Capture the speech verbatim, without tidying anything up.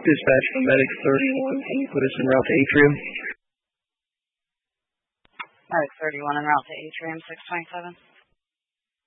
Dispatch from Medic thirty-one. Can you put us en route to Atrium? Medic thirty-one en route to Atrium, six twenty-seven.